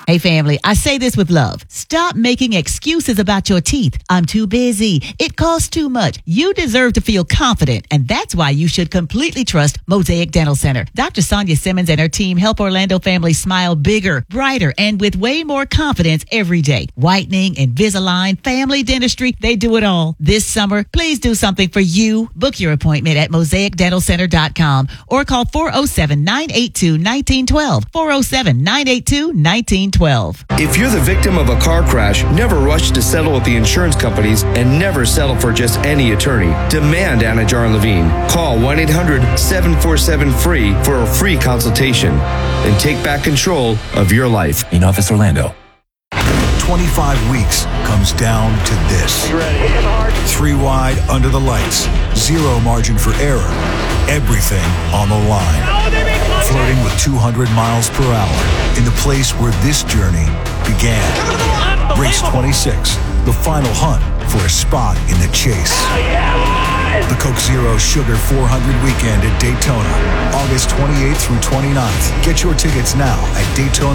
Hey family, I say this with love. Stop making excuses about your teeth. I'm too busy. It costs too much. You deserve to feel confident, and that's why you should completely trust Mosaic Dental Center. Dr. Sonia Simmons and her team help Orlando families smile bigger, brighter, and with way more confidence every day. Whitening, Invisalign, family dentistry, they do it all. This summer, please do something for you. Book your appointment at mosaicdentalcenter.com or call 407-982-1912. 407-982-1912. If you're the victim of a car crash, never rush to settle with the insurance companies and never settle for just any attorney. Demand Anajar and Levine. Call 1-800-747-FREE for a free consultation and take back control of your life. In Office Orlando. 25 weeks comes down to this. 3 wide under the lights. 0 margin for error. Everything on the line. Flirting with 200 miles per hour in the place where this journey began. Race 26, the final hunt for a spot in the chase. The Coke Zero Sugar 400 weekend at Daytona, August 28th through 29th. Get your tickets now at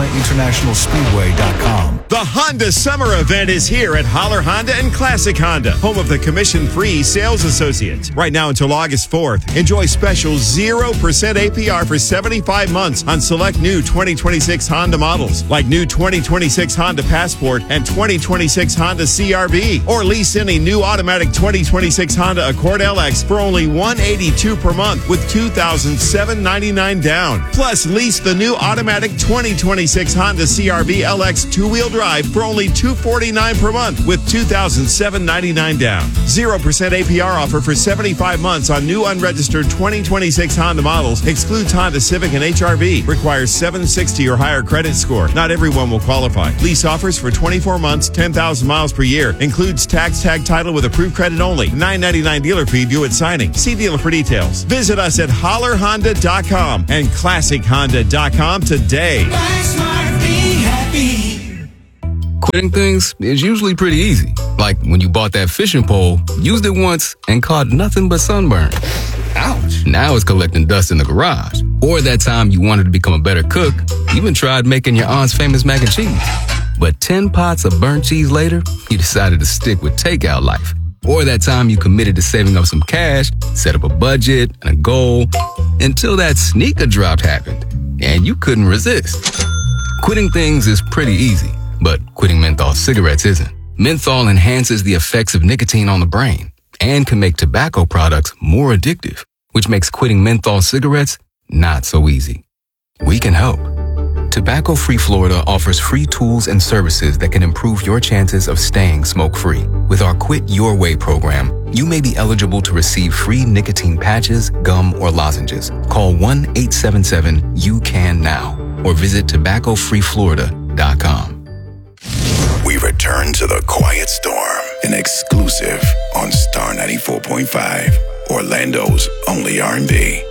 DaytonaInternationalSpeedway.com. The Honda Summer Event is here at Holler Honda and Classic Honda, home of the commission-free sales associates. Right now until August 4th, enjoy special 0% APR for 75 months on select new 2026 Honda models, like new 2026 Honda Passport and 2026 Honda CR-V, or lease any new automatic 2026 Honda Accord LX for only $182 per month with $2,799 down. Plus, lease the new automatic 2026 Honda CR-V LX two-wheel drive for only $249 per month with $2,799 down. 0% APR offer for 75 months on new unregistered 2026 Honda models. Excludes Honda Civic and HR-V. Requires 760 or higher credit score. Not everyone will qualify. Lease offers for 24 months, 10,000 miles per year. Includes tax tag title with approved credit only. $9.99 dealer fee due at signing. See dealer for details. Visit us at hollerhonda.com and classichonda.com today. Quitting things is usually pretty easy. Like when you bought that fishing pole, used it once, and caught nothing but sunburn. Ouch. Now it's collecting dust in the garage. Or that time you wanted to become a better cook, even tried making your aunt's famous mac and cheese. But 10 pots of burnt cheese later, you decided to stick with takeout life. Or that time you committed to saving up some cash, set up a budget and a goal, until that sneaker drop happened, and you couldn't resist. Quitting things is pretty easy, but quitting menthol cigarettes isn't. Menthol enhances the effects of nicotine on the brain and can make tobacco products more addictive, which makes quitting menthol cigarettes not so easy. We can help. Tobacco Free Florida offers free tools and services that can improve your chances of staying smoke-free. With our Quit Your Way program, you may be eligible to receive free nicotine patches, gum, or lozenges. Call 1-877-YOU-CAN-NOW or visit tobaccofreeflorida.com. We return to The Quiet Storm, an exclusive on Star 94.5, Orlando's only R&B.